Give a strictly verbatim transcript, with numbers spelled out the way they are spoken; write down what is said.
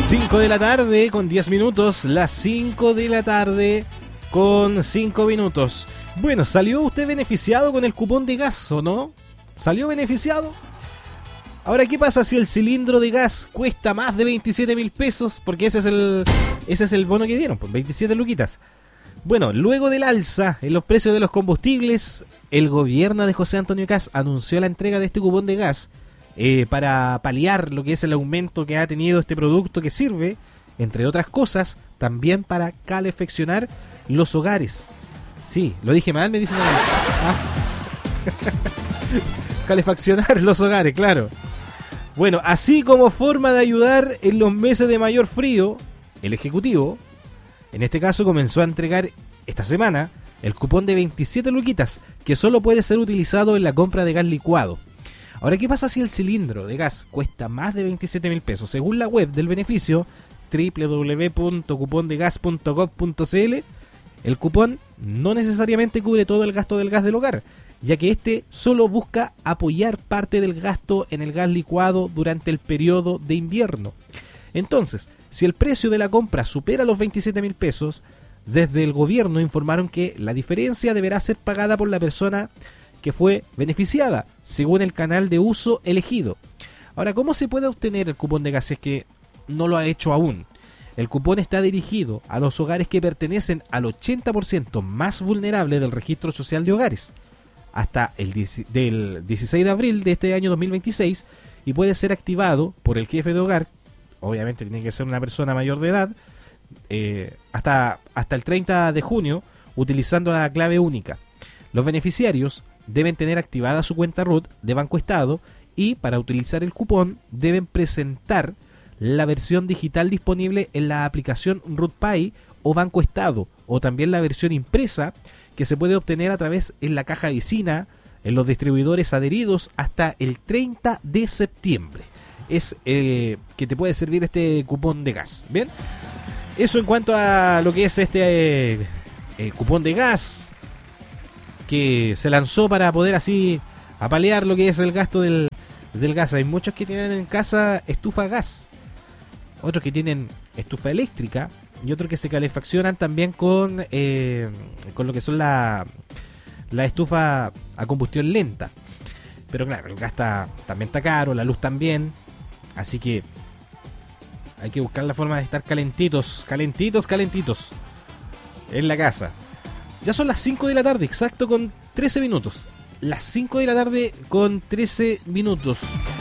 cinco de la tarde con diez minutos, las cinco de la tarde con cinco minutos. Bueno, ¿salió usted beneficiado con el cupón de gas o no? ¿Salió beneficiado? Ahora, ¿qué pasa si el cilindro de gas cuesta más de veintisiete mil pesos? Porque ese es el ese es el bono que dieron, pues veintisiete luquitas. Bueno, luego del alza en los precios de los combustibles, el gobierno de José Antonio Kast anunció la entrega de este cupón de gas eh, para paliar lo que es el aumento que ha tenido este producto, que sirve, entre otras cosas, también para calefaccionar los hogares. Sí, lo dije mal, me dicen. Ah. Calefaccionar los hogares, claro. Bueno, así como forma de ayudar en los meses de mayor frío, el Ejecutivo, en este caso, comenzó a entregar esta semana el cupón de veintisiete luquitas, que solo puede ser utilizado en la compra de gas licuado. Ahora, ¿qué pasa si el cilindro de gas cuesta más de veintisiete mil pesos? Según la web del beneficio, doble u doble u doble u punto cupón de gas punto gov punto c l, el cupón no necesariamente cubre todo el gasto del gas del hogar, ya que este solo busca apoyar parte del gasto en el gas licuado durante el periodo de invierno. Entonces, si el precio de la compra supera los veintisiete mil pesos, desde el gobierno informaron que la diferencia deberá ser pagada por la persona que fue beneficiada, según el canal de uso elegido. Ahora, ¿cómo se puede obtener el cupón de gas si es que no lo ha hecho aún? El cupón está dirigido a los hogares que pertenecen al ochenta por ciento más vulnerable del registro social de hogares, hasta el del dieciséis de abril de este año dos mil veintiséis, y puede ser activado por el jefe de hogar. Obviamente tiene que ser una persona mayor de edad, eh, hasta, hasta el treinta de junio, utilizando la clave única. Los beneficiarios deben tener activada su cuenta R U T de Banco Estado, y para utilizar el cupón deben presentar la versión digital disponible en la aplicación R U T Pay o Banco Estado, o también la versión impresa que se puede obtener a través en la caja vecina, en los distribuidores adheridos, hasta el treinta de septiembre. Es eh, que te puede servir este cupón de gas. Bien, eso en cuanto a lo que es este eh, eh, cupón de gas que se lanzó para poder así apalear lo que es el gasto del, del gas. Hay muchos que tienen en casa estufa a gas, otros que tienen estufa eléctrica y otros que se calefaccionan también con eh, con lo que son la, la estufa a combustión lenta. Pero claro, el gas está, también está caro, la luz también. Así que hay que buscar la forma de estar calentitos, calentitos, calentitos en la casa. Ya son las cinco de la tarde, exacto con trece minutos. Las cinco de la tarde con trece minutos.